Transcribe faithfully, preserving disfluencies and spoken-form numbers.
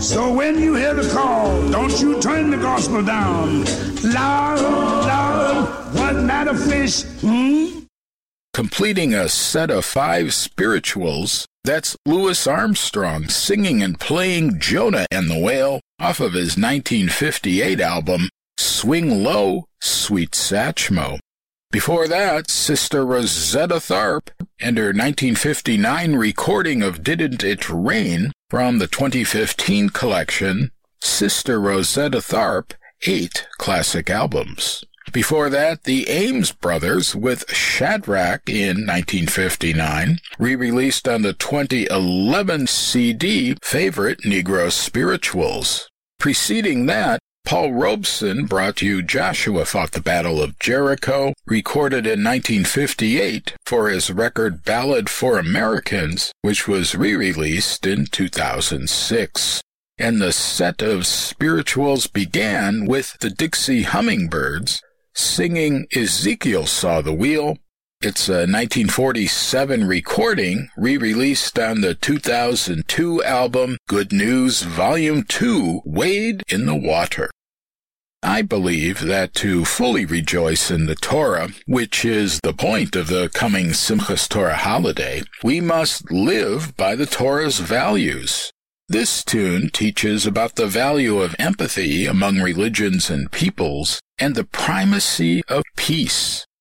So when you hear the call, don't you turn the gospel down. Lord, Lord, wasn't that a fish? Hmm? Completing a set of five spirituals, that's Louis Armstrong singing and playing Jonah and the Whale off of his nineteen fifty-eight album, Swing Low, Sweet Satchmo. Before that, Sister Rosetta Tharpe and her nineteen fifty-nine recording of Didn't It Rain from the twenty fifteen collection, Sister Rosetta Tharpe, Eight Classic Albums. Before that, the Ames Brothers with Shadrach in nineteen fifty-nine, re-released on the twenty eleven C D Favorite Negro Spirituals. Preceding that, Paul Robeson brought you Joshua Fought the Battle of Jericho, recorded in nineteen fifty-eight for his record Ballad for Americans, which was re-released in two thousand six. And the set of spirituals began with the Dixie Hummingbirds, singing Ezekiel Saw the Wheel. It's a nineteen forty-seven recording, re-released on the two thousand two album Good News Volume two, Wade in the Water. I believe that to fully rejoice in the Torah, which is the point of the coming Simchas Torah holiday, we must live by the Torah's values. This tune teaches about the value of empathy among religions and peoples and the primacy of peace.